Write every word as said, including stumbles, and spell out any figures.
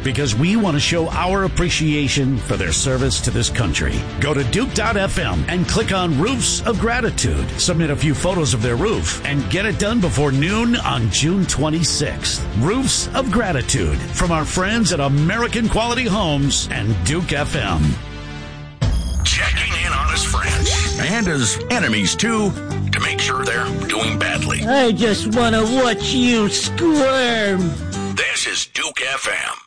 because we want to show our appreciation for their service to this country. Go to Duke dot F M and click on Roofs of Gratitude. Submit a few photos of their roof and get it done before noon on June twenty-sixth. Roofs of Gratitude from our friends at American Quality Homes and Duke F M. Checking in on his friends and his enemies, too, to make sure they're doing badly. I just want to watch you squirm. This is Duke F M.